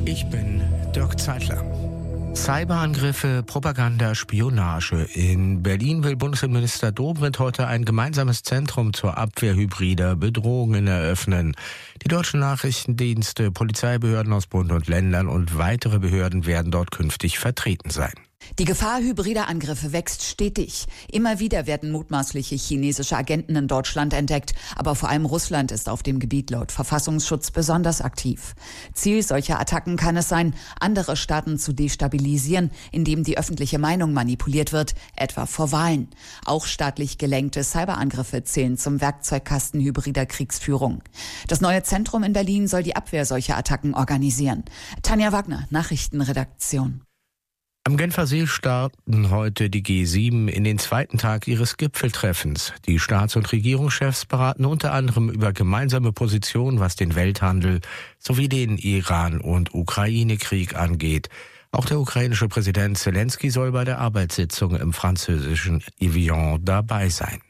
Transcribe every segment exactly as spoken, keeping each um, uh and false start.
Ich bin Dirk Zeitler. Cyberangriffe, Propaganda, Spionage. In Berlin will Bundesinnenminister Dobrindt heute ein gemeinsames Zentrum zur Abwehr hybrider Bedrohungen eröffnen. Die deutschen Nachrichtendienste, Polizeibehörden aus Bund und Ländern und weitere Behörden werden dort künftig vertreten sein. Die Gefahr hybrider Angriffe wächst stetig. Immer wieder werden mutmaßliche chinesische Agenten in Deutschland entdeckt. Aber vor allem Russland ist auf dem Gebiet laut Verfassungsschutz besonders aktiv. Ziel solcher Attacken kann es sein, andere Staaten zu destabilisieren, indem die öffentliche Meinung manipuliert wird, etwa vor Wahlen. Auch staatlich gelenkte Cyberangriffe zählen zum Werkzeugkasten hybrider Kriegsführung. Das neue Zentrum in Berlin soll die Abwehr solcher Attacken organisieren. Tanja Wagner, Nachrichtenredaktion. Am Genfer See starten heute die G sieben in den zweiten Tag ihres Gipfeltreffens. Die Staats- und Regierungschefs beraten unter anderem über gemeinsame Positionen, was den Welthandel sowie den Iran- und Ukraine-Krieg angeht. Auch der ukrainische Präsident Zelensky soll bei der Arbeitssitzung im französischen Evian dabei sein.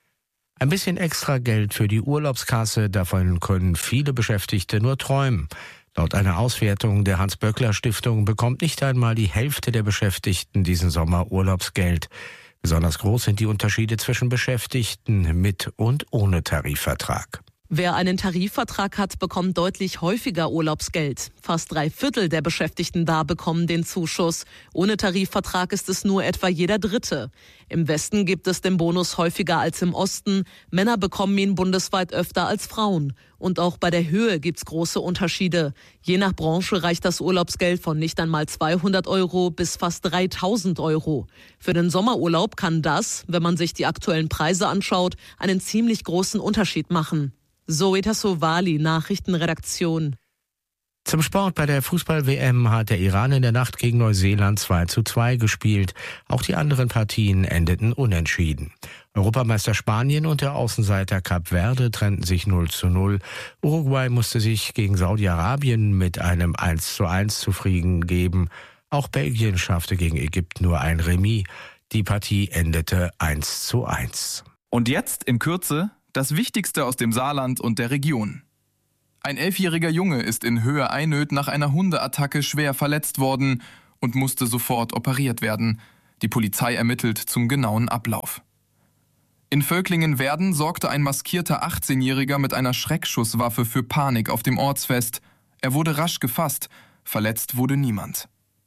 Ein bisschen extra Geld für die Urlaubskasse, davon können viele Beschäftigte nur träumen. Laut einer Auswertung der Hans-Böckler-Stiftung bekommt nicht einmal die Hälfte der Beschäftigten diesen Sommer Urlaubsgeld. Besonders groß sind die Unterschiede zwischen Beschäftigten mit und ohne Tarifvertrag. Wer einen Tarifvertrag hat, bekommt deutlich häufiger Urlaubsgeld. Fast drei Viertel der Beschäftigten da bekommen den Zuschuss. Ohne Tarifvertrag ist es nur etwa jeder Dritte. Im Westen gibt es den Bonus häufiger als im Osten. Männer bekommen ihn bundesweit öfter als Frauen. Und auch bei der Höhe gibt's große Unterschiede. Je nach Branche reicht das Urlaubsgeld von nicht einmal zweihundert Euro bis fast dreitausend Euro. Für den Sommerurlaub kann das, wenn man sich die aktuellen Preise anschaut, einen ziemlich großen Unterschied machen. Zoe Tassovali, Nachrichtenredaktion. Zum Sport: Bei der Fußball-W M hat der Iran in der Nacht gegen Neuseeland zwei zu zwei gespielt. Auch die anderen Partien endeten unentschieden. Europameister Spanien und der Außenseiter Kap Verde trennten sich null zu null. Uruguay musste sich gegen Saudi-Arabien mit einem eins zu eins zufrieden geben. Auch Belgien schaffte gegen Ägypten nur ein Remis. Die Partie endete eins zu eins. Und jetzt in Kürze das Wichtigste aus dem Saarland und der Region. Ein elfjähriger Junge ist in Höhe Einöd nach einer Hundeattacke schwer verletzt worden und musste sofort operiert werden. Die Polizei ermittelt zum genauen Ablauf. In Völklingen-Werden sorgte ein maskierter achtzehnjähriger mit einer Schreckschusswaffe für Panik auf dem Ortsfest. Er wurde rasch gefasst, verletzt wurde niemand.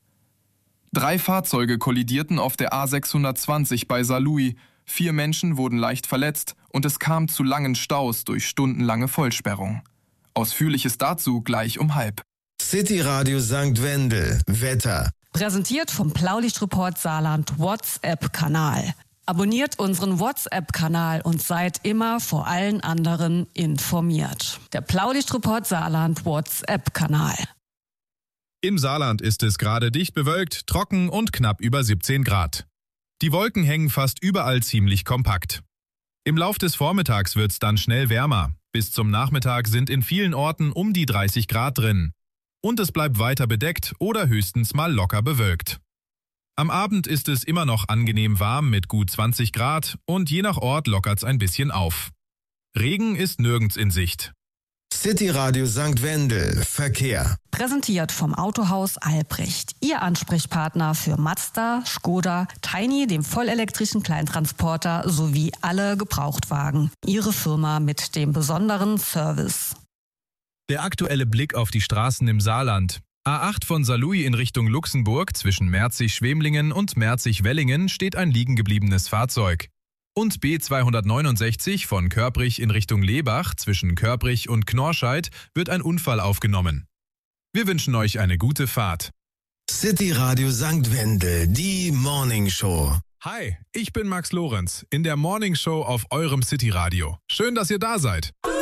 Drei Fahrzeuge kollidierten auf der A sechshundertzwanzig bei Saarlouis. Vier Menschen wurden leicht verletzt und es kam zu langen Staus durch stundenlange Vollsperrung. Ausführliches dazu gleich um halb. City Radio Sankt Wendel. Wetter. Präsentiert vom Blaulichtreport Saarland WhatsApp-Kanal. Abonniert unseren WhatsApp-Kanal und seid immer vor allen anderen informiert. Der Blaulichtreport Saarland WhatsApp-Kanal. Im Saarland ist es gerade dicht bewölkt, trocken und knapp über siebzehn Grad. Die Wolken hängen fast überall ziemlich kompakt. Im Lauf des Vormittags wird's dann schnell wärmer. Bis zum Nachmittag sind in vielen Orten um die dreißig Grad drin. Und es bleibt weiter bedeckt oder höchstens mal locker bewölkt. Am Abend ist es immer noch angenehm warm mit gut zwanzig Grad und je nach Ort lockert's ein bisschen auf. Regen ist nirgends in Sicht. City Radio Sankt Wendel. Verkehr. Präsentiert vom Autohaus Albrecht. Ihr Ansprechpartner für Mazda, Skoda, Tiny, dem vollelektrischen Kleintransporter sowie alle Gebrauchtwagen. Ihre Firma mit dem besonderen Service. Der aktuelle Blick auf die Straßen im Saarland. A acht von Saarlouis in Richtung Luxemburg zwischen Merzig-Schwemlingen und Merzig-Wellingen steht ein liegengebliebenes Fahrzeug. Und B zweihundertneunundsechzig von Körprich in Richtung Lebach zwischen Körprich und Knorrscheid wird ein Unfall aufgenommen. Wir wünschen euch eine gute Fahrt. City Radio Sankt Wendel, die Morning Show. Hi, ich bin Max Lorenz in der Morning Show auf eurem City Radio. Schön, dass ihr da seid.